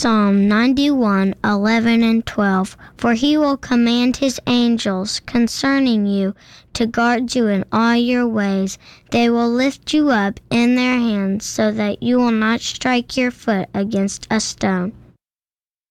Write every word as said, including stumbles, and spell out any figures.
Psalm ninety-one, eleven and twelve. For he will command his angels concerning you to guard you in all your ways. They will lift you up in their hands so that you will not strike your foot against a stone.